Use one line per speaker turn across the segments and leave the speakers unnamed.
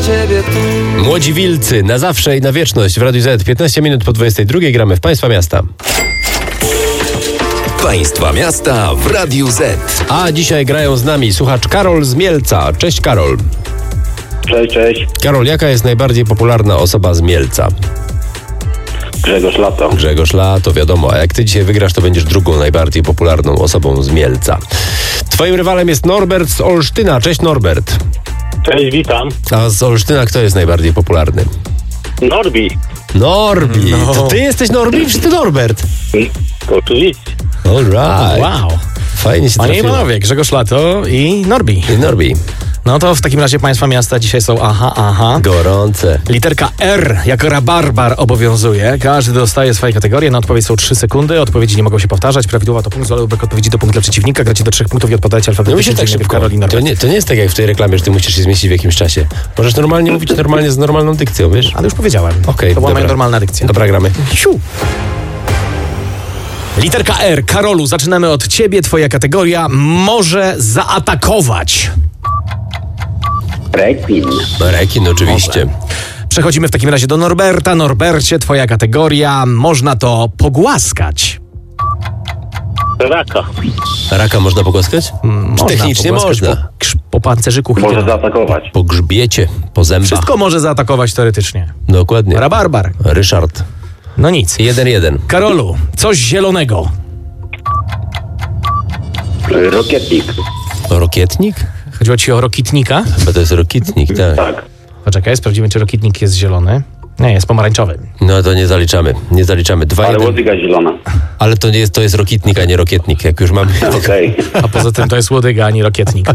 ciebie tu.
Młodzi Wilcy, na zawsze i na wieczność w Radiu Z. 15 minut po 22 gramy w Państwa Miasta.
Państwa Miasta w Radiu Z.
A dzisiaj grają z nami słuchacz Karol z Mielca. Cześć Karol.
Cześć.
Karol, jaka jest najbardziej popularna osoba z Mielca?
Grzegorz Lato.
Grzegorz Lato, wiadomo. A jak ty dzisiaj wygrasz, to będziesz drugą najbardziej popularną osobą z Mielca. Twoim rywalem jest Norbert z Olsztyna. Cześć Norbert.
Cześć, witam.
A z Olsztyna kto jest najbardziej popularny?
Norbi.
Norbi. To ty jesteś Norbi, czy ty Norbert?
Oczywiście.
All right.
Wow.
Fajnie się
Panie i
trafiło.
panowie, Grzegorz Lato i Norbi.
I Norbi.
No to w takim razie Państwa Miasta dzisiaj są aha.
Gorące.
Literka R jako rabarbar obowiązuje. Każdy dostaje swoje kategorie. Na odpowiedź są 3 sekundy. Odpowiedzi nie mogą się powtarzać. Prawidłowa to punkt, ale brak odpowiedzi to punkt dla przeciwnika. Gracie do 3 punktów i odpowiadacie
No
alfabetycznie.
myślę tak
czyli
szybko.
Karolina.
To nie jest tak jak w tej reklamie, że ty musisz się zmieścić w jakimś czasie. Możesz normalnie mówić normalnie z normalną dykcją, wiesz?
Ale już powiedziałem.
Okej,
to była
dobra.
moja normalna dykcja.
Dobra, gramy.
Siu. Literka R. Karolu, zaczynamy od ciebie. Twoja kategoria może zaatakować.
Rekin.
Rekin oczywiście.
Przechodzimy w takim razie do Norberta. Norbercie, twoja kategoria. Można to pogłaskać.
Raka.
Raka można pogłaskać? Technicznie
pogłaskać
można.
Po pancerzyku
Może
chyba.
zaatakować.
Po grzbiecie, po zębach.
Wszystko może zaatakować teoretycznie.
Dokładnie.
Rabarbar.
Ryszard.
No nic.
1-1.
Karolu, coś zielonego.
Rokietnik.
Rokietnik?
Chodziło ci o rokitnika?
Bo to jest rokitnik, tak.
Tak.
Poczekaj, sprawdzimy, czy rokitnik jest zielony. Nie, jest pomarańczowy.
No to nie zaliczamy. 2-1.
Ale łodyga zielona.
Ale to jest rokitnik, a nie rokietnik, jak już mamy.
Okej.
A poza tym to jest łodyga, a nie rokietnik.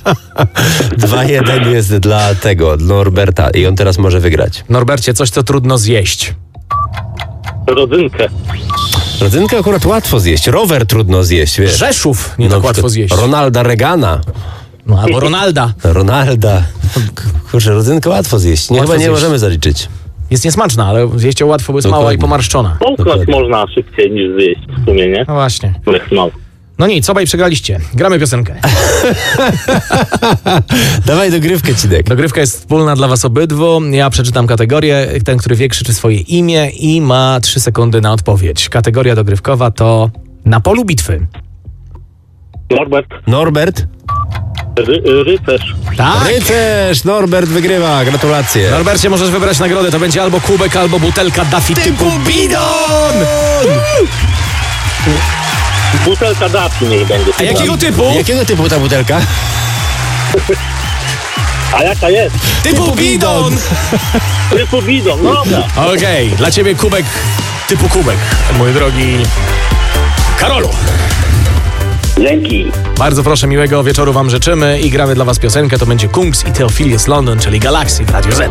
2-1 jest dla Norberta i on teraz może wygrać.
Norbercie, coś, co trudno zjeść.
Rodzynkę.
Rodzynkę akurat łatwo zjeść. Rower trudno zjeść, wiesz.
Rzeszów nie
No,
tak łatwo zjeść.
Ronalda Reagana.
No, albo Ronalda.
Ronalda. Kurczę, rodzynkę łatwo zjeść.
Łatwo
Chyba nie
zjeść.
możemy zaliczyć.
Jest niesmaczna, ale zjeść ją łatwo, bo jest mała i
Dokładnie.
pomarszczona.
Pąknąć
Dokładnie.
można szybciej niż zjeść w sumie, nie?
No właśnie.
Bo jest mało.
No nic, obaj przegraliście. Gramy piosenkę.
Dawaj dogrywkę, Cidek.
Dogrywka jest wspólna dla was obydwu. Ja przeczytam kategorię. Ten, który wie, krzyczy swoje imię i ma 3 sekundy na odpowiedź. Kategoria dogrywkowa to na polu bitwy.
Norbert. Rycerz.
Tak?
Rycerz! Norbert wygrywa. Gratulacje.
Norbercie, możesz wybrać nagrodę. To będzie albo kubek, albo butelka Daffy typu bidon!
Butelka Daffy niech będzie.
A jakiego typu?
Jakiego typu ta butelka?
A jaka jest?
Typu bidon!
Typu bidon. Dobra.
Okej, dla ciebie kubek typu kubek, mój drogi Karolu.
Dzięki.
Bardzo proszę, miłego wieczoru wam życzymy i gramy dla was piosenkę. To będzie Kungs i Theophilus London, czyli Galaxy w Radiu Z.